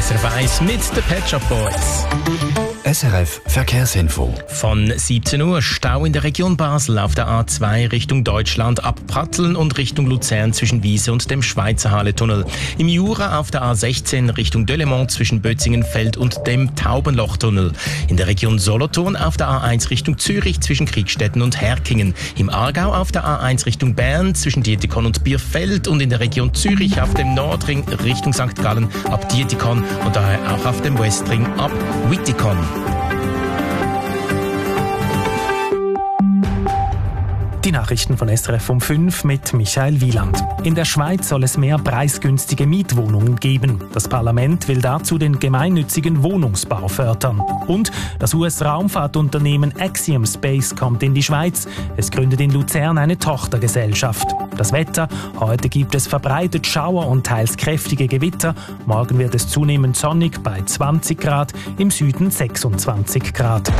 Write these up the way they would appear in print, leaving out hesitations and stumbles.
SRF 1 mit den Pet Shop Boys. SRF Verkehrsinfo. Von 17 Uhr Stau in der Region Basel auf der A2 Richtung Deutschland ab Pratteln und Richtung Luzern zwischen Wiese und dem Schweizer Halletunnel. Im Jura auf der A16 Richtung Delemont zwischen Bötzingenfeld und dem Taubenlochtunnel. In der Region Solothurn auf der A1 Richtung Zürich zwischen Kriegstetten und Herkingen. Im Aargau auf der A1 Richtung Bern zwischen Dietikon und Bierfeld und in der Region Zürich auf dem Nordring Richtung St. Gallen ab Dietikon und daher auch auf dem Westring ab Wittikon. Die Nachrichten von SRF um 5 mit Michael Wieland. In der Schweiz soll es mehr preisgünstige Mietwohnungen geben. Das Parlament will dazu den gemeinnützigen Wohnungsbau fördern. Und das US-Raumfahrtunternehmen Axiom Space kommt in die Schweiz. Es gründet in Luzern eine Tochtergesellschaft. Das Wetter: Heute gibt es verbreitet Schauer und teils kräftige Gewitter. Morgen wird es zunehmend sonnig bei 20 Grad, im Süden 26 Grad.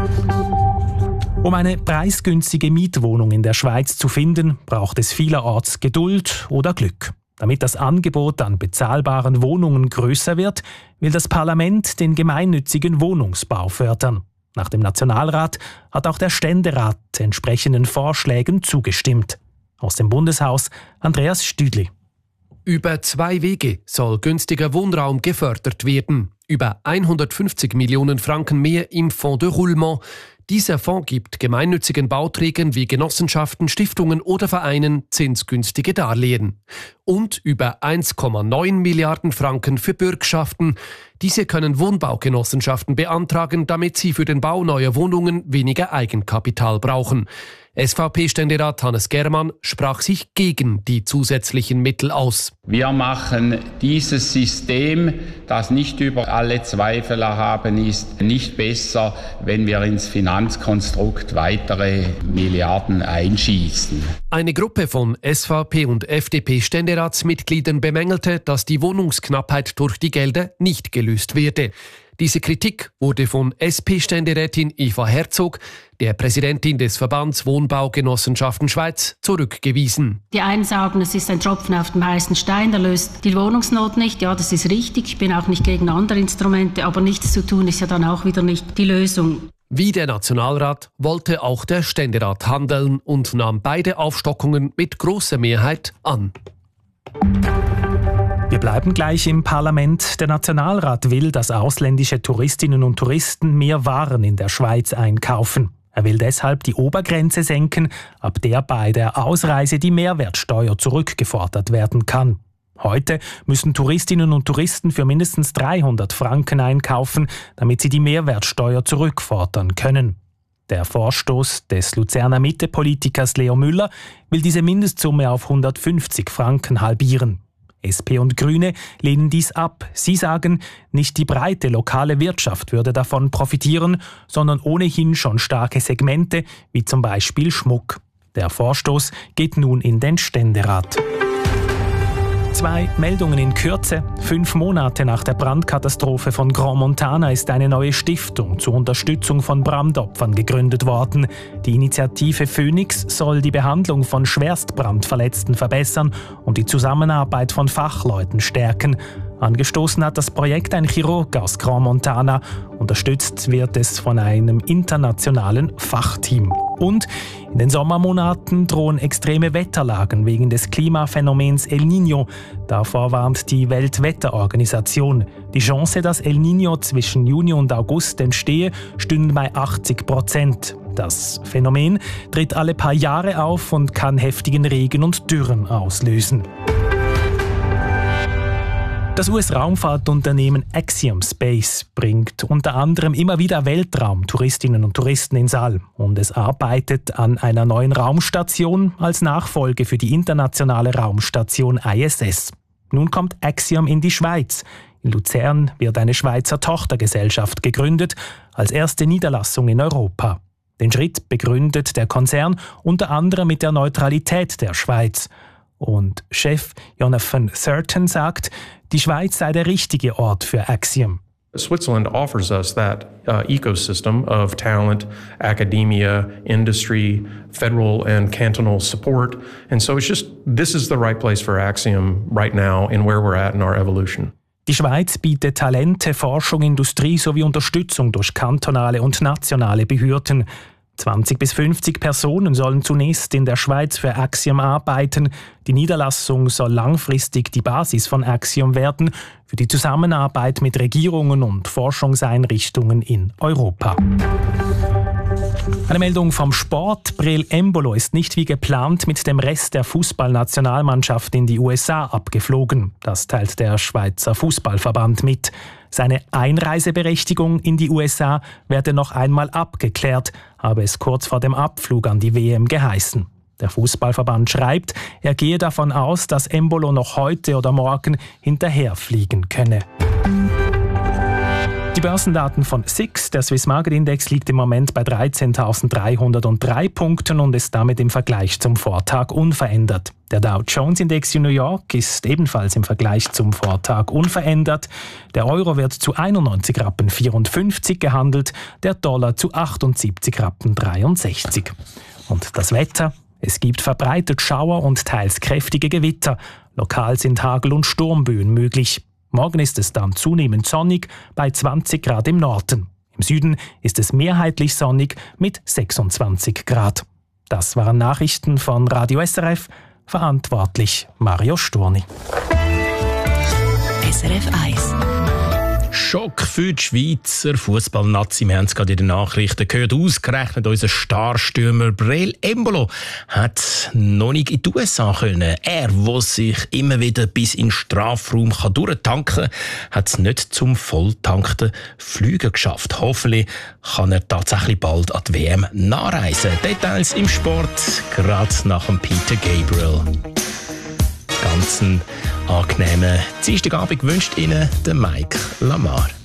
Um eine preisgünstige Mietwohnung in der Schweiz zu finden, braucht es vielerorts Geduld oder Glück. Damit das Angebot an bezahlbaren Wohnungen grösser wird, will das Parlament den gemeinnützigen Wohnungsbau fördern. Nach dem Nationalrat hat auch der Ständerat entsprechenden Vorschlägen zugestimmt. Aus dem Bundeshaus Andreas Stüdli. Über 2 Wege soll günstiger Wohnraum gefördert werden. Über 150 Millionen Franken mehr im Fonds de Roulement. Dieser Fonds gibt gemeinnützigen Bauträgern wie Genossenschaften, Stiftungen oder Vereinen zinsgünstige Darlehen. Und über 1,9 Milliarden Franken für Bürgschaften. Diese können Wohnbaugenossenschaften beantragen, damit sie für den Bau neuer Wohnungen weniger Eigenkapital brauchen. SVP-Ständerat Hannes Germann sprach sich gegen die zusätzlichen Mittel aus. Wir machen dieses System, das nicht über alle Zweifel erhaben ist, nicht besser, wenn wir ins Finanzkonstrukt weitere Milliarden einschießen. Eine Gruppe von SVP- und FDP-Ständeratsmitgliedern bemängelte, dass die Wohnungsknappheit durch die Gelder nicht gelöst werde. Diese Kritik wurde von SP-Ständerätin Eva Herzog, der Präsidentin des Verbands Wohnbaugenossenschaften Schweiz, zurückgewiesen. Die einen sagen, es ist ein Tropfen auf dem heißen Stein, der löst die Wohnungsnot nicht. Ja, das ist richtig. Ich bin auch nicht gegen andere Instrumente, aber nichts zu tun ist ja dann auch wieder nicht die Lösung. Wie der Nationalrat wollte auch der Ständerat handeln und nahm beide Aufstockungen mit großer Mehrheit an. Wir bleiben gleich im Parlament. Der Nationalrat will, dass ausländische Touristinnen und Touristen mehr Waren in der Schweiz einkaufen. Er will deshalb die Obergrenze senken, ab der bei der Ausreise die Mehrwertsteuer zurückgefordert werden kann. Heute müssen Touristinnen und Touristen für mindestens 300 Franken einkaufen, damit sie die Mehrwertsteuer zurückfordern können. Der Vorstoß des Luzerner Mitte-Politikers Leo Müller will diese Mindestsumme auf 150 Franken halbieren. SP und Grüne lehnen dies ab. Sie sagen, nicht die breite lokale Wirtschaft würde davon profitieren, sondern ohnehin schon starke Segmente, wie zum Beispiel Schmuck. Der Vorstoß geht nun in den Ständerat. 2 Meldungen in Kürze. 5 Monate nach der Brandkatastrophe von Grand Montana ist eine neue Stiftung zur Unterstützung von Brandopfern gegründet worden. Die Initiative Phoenix soll die Behandlung von Schwerstbrandverletzten verbessern und die Zusammenarbeit von Fachleuten stärken. Angestoßen hat das Projekt ein Chirurg aus Grand Montana. Unterstützt wird es von einem internationalen Fachteam. Und in den Sommermonaten drohen extreme Wetterlagen wegen des Klimaphänomens El Niño. Davor warnt die Weltwetterorganisation. Die Chance, dass El Niño zwischen Juni und August entstehe, stünde bei 80%. Das Phänomen tritt alle paar Jahre auf und kann heftigen Regen und Dürren auslösen. Das US-Raumfahrtunternehmen Axiom Space bringt unter anderem immer wieder Weltraumtouristinnen und Touristen in Saal und es arbeitet an einer neuen Raumstation als Nachfolge für die internationale Raumstation ISS. Nun kommt Axiom in die Schweiz. In Luzern wird eine Schweizer Tochtergesellschaft gegründet, als erste Niederlassung in Europa. Den Schritt begründet der Konzern unter anderem mit der Neutralität der Schweiz. Und Chef Jonathan Thurton sagt, die Schweiz sei der richtige Ort für Axiom. Switzerland offers us that ecosystem of talent, academia, industry, federal and cantonal support. And so this is the right place for Axiom right now and where we're at in our evolution. Die Schweiz bietet Talente, Forschung, Industrie sowie Unterstützung durch kantonale und nationale Behörden. 20 bis 50 Personen sollen zunächst in der Schweiz für Axiom arbeiten. Die Niederlassung soll langfristig die Basis von Axiom werden für die Zusammenarbeit mit Regierungen und Forschungseinrichtungen in Europa. Eine Meldung vom Sport. Breel Embolo ist nicht wie geplant mit dem Rest der Fußballnationalmannschaft in die USA abgeflogen. Das teilt der Schweizer Fußballverband mit. Seine Einreiseberechtigung in die USA werde noch einmal abgeklärt, habe es kurz vor dem Abflug an die WM geheißen. Der Fußballverband schreibt, er gehe davon aus, dass Embolo noch heute oder morgen hinterherfliegen könne. Die Börsendaten von SIX, der Swiss Market Index, liegt im Moment bei 13.303 Punkten und ist damit im Vergleich zum Vortag unverändert. Der Dow Jones Index in New York ist ebenfalls im Vergleich zum Vortag unverändert. Der Euro wird zu 91,54 Rappen gehandelt, der Dollar zu 78,63 Rappen. Und das Wetter? Es gibt verbreitet Schauer und teils kräftige Gewitter. Lokal sind Hagel- und Sturmböen möglich. Morgen ist es dann zunehmend sonnig bei 20 Grad im Norden. Im Süden ist es mehrheitlich sonnig mit 26 Grad. Das waren Nachrichten von Radio SRF. Verantwortlich Mario Sturni. SRF 1. Schock für die Schweizer Fußballnazi. Wir haben es gerade in den Nachrichten gehört. Ausgerechnet unser Starstürmer Breel Embolo hat noch nicht in die USA können. Er, der sich immer wieder bis in den Strafraum durchtanken kann, hat es nicht zum volltankten Flügen geschafft. Hoffentlich kann er tatsächlich bald an die WM nachreisen. Details im Sport, gerade nach dem Peter Gabriel. Ganz einen angenehmen Dienstagabend wünscht Ihnen der Mike Lamar.